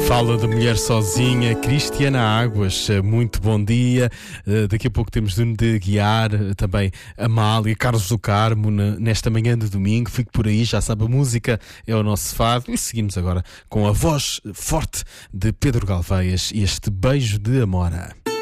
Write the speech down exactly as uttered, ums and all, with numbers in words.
Fala de mulher sozinha, Cristiana Águas, muito bom dia. Daqui a pouco temos de, de guiar também Amália, Carlos do Carmo, nesta manhã de domingo. Fique por aí, já sabe, a música é o nosso fado. E seguimos agora com a voz forte de Pedro Galveias e este beijo de Amora.